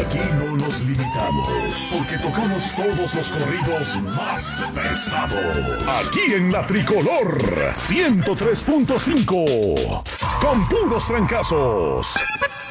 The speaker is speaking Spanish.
Aquí no nos limitamos, porque tocamos todos los corridos más pesados. Aquí en la Tricolor 103.5, con puros trancazos.